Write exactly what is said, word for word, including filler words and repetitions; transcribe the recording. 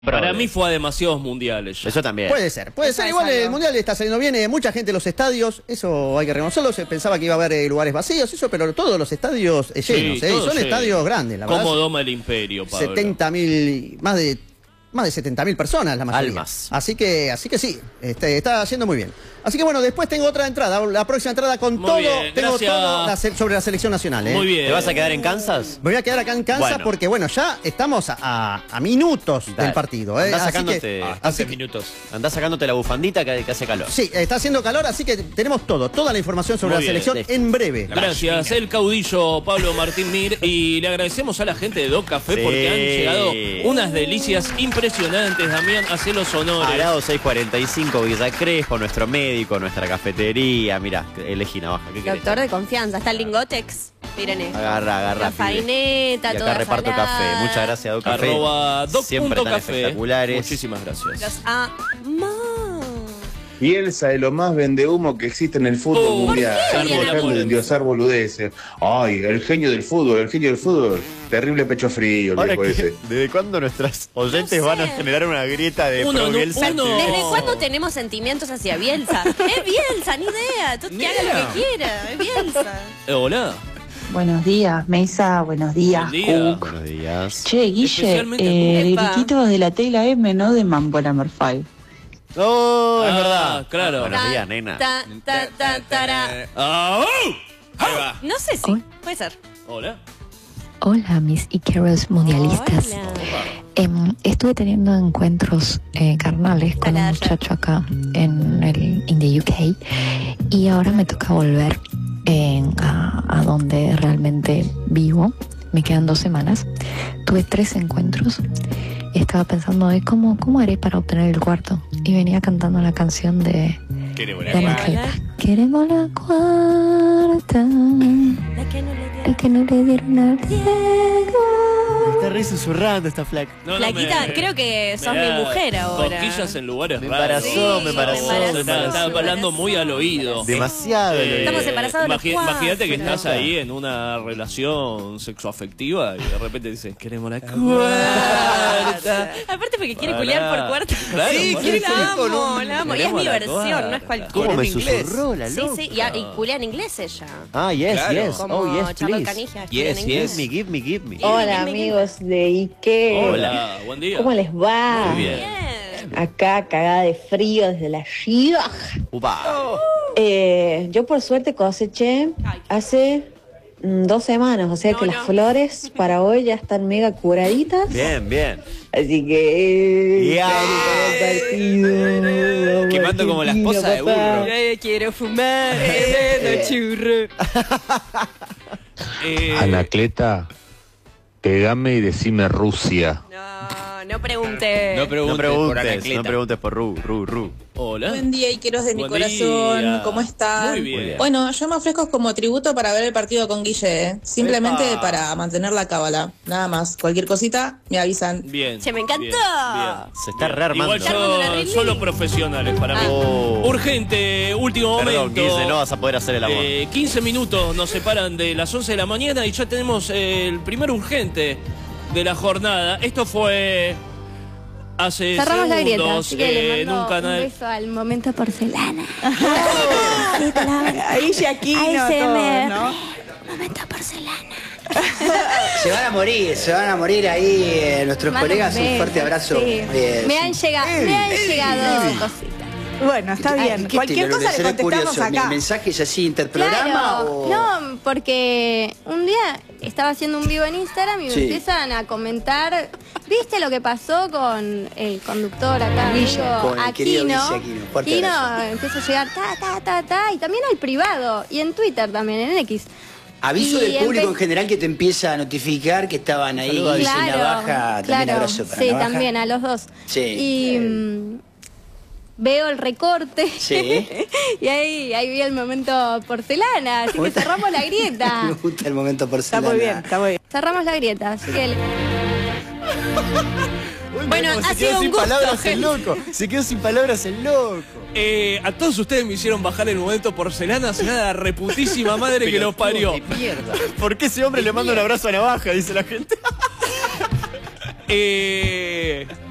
Para mí fue a demasiados mundiales ya. Eso también. Puede ser, puede ser. Igual el mundial está saliendo bien, eh, mucha gente en los estadios, eso hay que reconocerlo. Se pensaba que iba a haber eh, lugares vacíos, eso, pero todos los estadios eh, llenos, Sí, eh, todos son llenos. estadios grandes, la verdad. ¿Cómo doma el imperio, Pablo? setenta mil, más de más de setenta mil personas la mayoría. Almas. Así que, así que sí, este, está yendo muy bien. Así que bueno, después tengo otra entrada, la próxima entrada con Muy todo, bien, tengo gracias. todo la se- sobre la selección nacional. Eh. Muy bien. ¿Te vas a quedar en Kansas? Me voy a quedar acá en Kansas Bueno. porque bueno, ya estamos a, a- a minutos Dale. del partido. Eh. Andá Así sacándote que- bastantes así que- minutos. Andás sacándote la bufandita que, que hace calor. Sí, está haciendo calor, así que tenemos todo, toda la información sobre Muy la bien. selección en breve. Gracias, el caudillo Pablo Martín Mir. Y le agradecemos a la gente de Doc Café Sí. porque han llegado unas delicias impresionantes. Damián, hace los honores. Arado seiscientos cuarenta y cinco, Villa Crespo, nuestro médico, nuestra cafetería. Mirá, elegí navaja. ¿Qué querés? Doctor de confianza, está el Lingotex. Miren esto. Agarra, agarra. La pibe. faineta, Y toda acá reparto salada. café. Muchas gracias, Doc Café. Arroba doc Siempre punto tan café. espectaculares. Muchísimas gracias. Los amamos. Bielsa es lo más vendehumo que existe en el fútbol Oh, mundial. ¿por qué? Hay que dejar de endiosar boludeces. Ay, el genio del fútbol, el genio del fútbol. Terrible pecho frío, el Ahora, viejo que- ese. ¿desde cuándo nuestras oyentes No sé. van a generar una grieta de Uno, pro no- Bielsa? uno- ¿Desde cuándo tenemos sentimientos hacia Bielsa? Es Bielsa, ni idea. Tú Ni que haga idea. lo que quiera, es Bielsa. Eh, hola. Buenos días, Mesa, buenos días, Buen día. Cook. Buenos días. Che, Guille, Especialmente eh, tú. Epa. grititos de la tecla M, no de Mambo Number five. ¡Oh, es Ah, verdad! claro. Buenos Ta, días, nena. ta, ta, ta, tara. Ah, ¡oh! Ahí va. No sé si, Hola. puede ser. Hola. Hola, mis Icaros mundialistas. Hola. Em, estuve teniendo encuentros eh, carnales con Hola, un muchacho acá en el in the U K y ahora me toca volver en- a, a donde realmente vivo. Me quedan dos semanas. Tuve tres encuentros. Estaba pensando de cómo, cómo haré para obtener el cuarto y venía cantando la canción de, Queremos de la Anacleta. Queremos la cuarta, La que no le dio. el que no le dieron al Diego. Está re susurrando esta flaca. No, no, Flaquita, me- creo que sos me da mi mujer ahora. Cosquillas en lugares Me raros. embarazó, Sí, me embarazó, me embarazó, me Está, embarazó. está hablando muy al oído. Demasiado. Eh, lo Estamos digo. embarazados los imagi- cuatro. Imagínate que estás ahí en una relación sexoafectiva y de repente dices, queremos la cuarta. Aparte porque quiere Pará. culiar por cuarto. Claro, sí, por quiere eso. la amo, la amo. Y es Queremos mi la versión, cuarta. no es cualquiera. ¿Cómo me En inglés. susurró la Sí, loca? sí, y, y culea en inglés ella. Ah, yes, Claro. yes. Como Oh, yes, Charlotte please. Canija. Yes, en yes. inglés. Give me, give me, give me. Hola, amigos de Ike. Hola, buen día. ¿Cómo les va? Muy bien. Bien. Acá cagada de frío desde la Shida. Upa. Eh, yo por suerte coseché hace mm, dos semamas, o sea No, que no. las flores para hoy ya están mega curaditas. Bien, bien. Así que... eh, Ya. vamos partido, vamos Quemando como la esposa de Argentina, burro. papá. Eh, quiero fumar, eh, no churro. Eh, Anacleta, pegame y decime Rusia. No, no pregunte. No No preguntes, por preguntes, Anacleta. no preguntes por Ru, Ru, Ru. hola. Buen día, Iqueros de mi Buen corazón. día. ¿Cómo están? Muy bien. Bueno, yo me ofrezco como tributo para ver el partido con Guille, ¿eh? Simplemente Epa. para mantener la cábala. Nada más. Cualquier cosita, me avisan. Bien. Che, me encantó. Bien, bien. Se está Bien. rearmando. Igual Está armando una yo, release. solo profesionales para mí. Oh. Urgente, último Perdón, momento. Guille, no vas a poder hacer el amor. Eh, quince minutos nos separan de las once de la mañana y ya tenemos eh, el primer urgente de la jornada. Esto fue hace Cerramos la grieta, segundos así que eh, le en mando un un canal. beso al momento porcelana. Ahí Shaquino, todo, ¿no? Momento porcelana. Se van a morir, se van a morir ahí eh, nuestros Mando colegas. Un beso, fuerte abrazo. sí. Eh, me sí. han llegado, me han llegado cositas. Bueno, está Ay, bien. ¿qué Cualquier te- cosa le seré contestamos curioso, acá. ¿mensajes así interprograma Claro, o...? no, porque un día estaba haciendo un vivo en Instagram y me Sí. empiezan a comentar, ¿viste lo que pasó con el conductor acá, amigo Con el querido Aquino? Guille Aquino, fuerte Y no, abrazo. empieza a llegar ta, ta, ta, ta, y también al privado, y en Twitter también, en X. Aviso Y del público empe- en general que te empieza a notificar que estaban ahí. Saludos a Guille y Claro, Navaja, también claro, abrazo para sí, Navaja. también a los dos. Sí. Y mm, veo el recorte. Sí. Y ahí, ahí vi el momento porcelana, así que cerramos la grieta. Me gusta el momento Está porcelana. muy bien, está muy bien. Cerramos la grieta, así que... Bueno, se ha quedó sido un sin gusto, palabras el gente. loco. Se quedó sin palabras el loco. Eh, a todos ustedes me hicieron bajar el momento porcelana, será la reputísima madre que los parió. De mierda. ¿Por qué ese hombre le manda un abrazo a Navaja? Dice la gente. Eh,